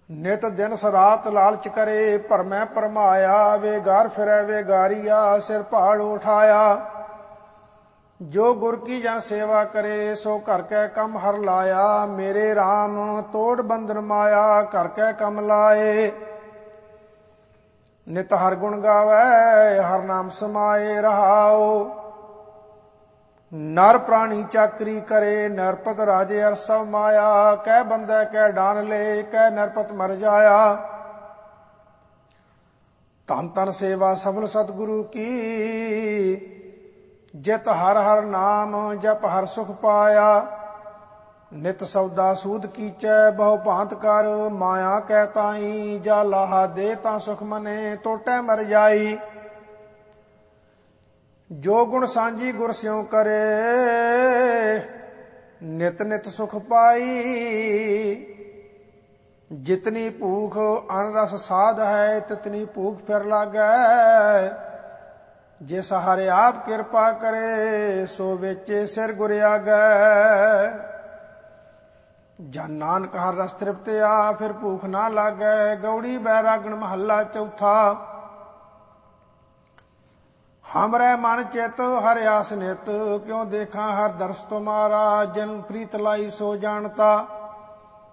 ਨਿਤ ਦਿਨ ਸਰਾਤ ਲਾਲਚ ਕਰੇ, ਭਰਮੈ ਭਰਮਾਇਆ। ਵੇ ਗਾਰ ਫਿਰੈ ਵੇ ਗਾਰੀਆ, ਸਿਰ ਪਹਾੜ ਉਠਾਇਆ। ਜੋ ਗੁਰ ਕੀ ਜਨ ਸੇਵਾ ਕਰੇ, ਸੋ ਘਰ ਕੈ ਕੰਮ ਹਰ ਲਾਇਆ। ਮੇਰੇ RAM ਤੋੜ ਬੰਧਨ ਮਾਇਆ, ਘਰ ਕੈ ਕੰਮ ਲਾਏ। ਨਿਤ ਹਰ ਗੁਣ ਗਾਵੈ, ਹਰ ਨਾਮ ਸਮਾਏ। ਰਹਾਉ ਨਰ ਪ੍ਰਾਣੀ ਚਾਕਰੀ ਕਰੇ, ਨਰਪਤ ਰਾਜੇ ਅਰ ਸਭ ਮਾਇਆ। ਕਹਿ ਬੰਦੈ ਕਹਿ ਡਾਨ ਲੈ, ਕਹਿ ਨਰਪਤ ਮਰ ਜਾਇਆ। ਧਨ ਧਨ ਸੇਵਾ ਸਫਲ ਸਤਿਗੁਰੂ ਕੀ, ਜਿਤ ਹਰ ਹਰ ਨਾਮ ਜਪ ਹਰ ਸੁਖ ਪਾਇਆ। ਨਿਤ ਸੌਦਾ ਸੂਦ ਕੀਚੈ, ਬਹੁ ਭਾਂਤ ਕਰ ਮਾਇਆ ਕਹਿ ਤਾਈ। ਜਾ ਲਾਹਾ ਦੇ ਤਾਂ ਸੁਖ ਮਨੇ, ਟੋਟੈ ਮਰ ਜਾਈ। ਜੋ ਗੁਣ ਸਾਂਝੀ ਗੁਰ ਸਿਉ ਕਰੇ, ਨਿਤ ਨਿਤ ਸੁਖ ਪਾਈ। ਜਿਤਨੀ ਭੂਖ ਅਨ ਰਸ ਸਾਧ ਹੈ, ਤਿਤਨੀ ਭੂਖ ਫਿਰ ਲਾਗੈ। ਜਿਸ ਹਰਿ ਆਪ ਕਿਰਪਾ ਕਰੇ, ਸੋ ਵੇਚੇ ਸਿਰ ਗੁਰ ਆਗੈ। ਜਨ ਨਾਨਕ ਹਰ ਰਸ ਤ੍ਰਿਪਤਿਆ, ਫਿਰ ਭੂਖ ਨਾ ਲਾਗੈ। ਗਉੜੀ ਬੈਰਾਗਣ ਮਹੱਲਾ ਚੌਥਾ। ਹਮਰੇ ਮਨ ਚਿਤ ਹਰਿ ਆਸ ਨਿਤ, ਕਿਉ ਦੇਖਾਂ ਹਰ ਦਰਸ ਤੁਮਾਰਾ। ਜਿਨ ਪ੍ਰੀਤ ਲਾਈ ਸੋ ਜਾਣਤਾ,